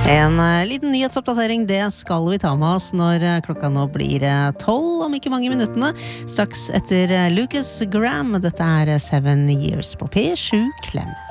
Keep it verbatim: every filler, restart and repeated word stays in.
En liten nyhetsoppdatering, det skal vi ta med oss når klokka nå blir tolv, om ikke mange minuttene. Straks etter Lucas Graham, dette er Seven Years på P sju Klem.